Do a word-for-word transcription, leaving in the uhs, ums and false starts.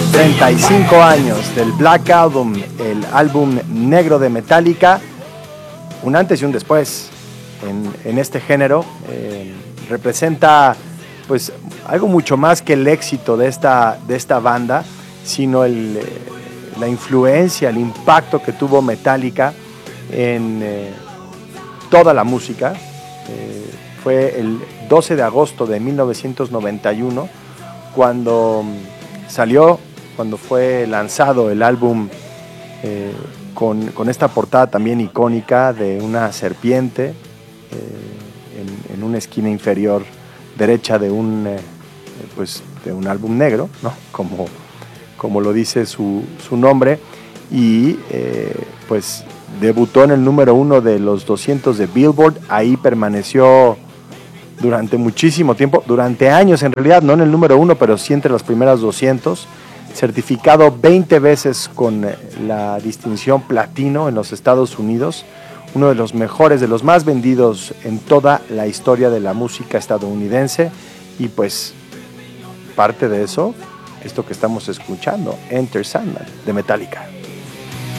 treinta y cinco años del Black Album, el álbum negro de Metallica, un antes y un después en, en este género. Eh, representa pues algo mucho más que el éxito de esta, de esta banda, sino el, eh, la influencia, el impacto que tuvo Metallica en eh, toda la música. Eh, fue el doce de agosto de mil novecientos noventa y uno cuando salió, cuando fue lanzado el álbum eh, con, con esta portada también icónica de una serpiente eh, en, en una esquina inferior derecha de un, eh, pues, de un álbum negro, ¿no? Como, como lo dice su, su nombre, y eh, pues debutó en el número uno de los doscientos de Billboard. Ahí permaneció durante muchísimo tiempo, durante años en realidad, no en el número uno, pero sí entre los primeros doscientos, certificado veinte veces con la distinción platino en los Estados Unidos, uno de los mejores, de los más vendidos en toda la historia de la música estadounidense. Y pues parte de eso, esto que estamos escuchando, Enter Sandman, de Metallica.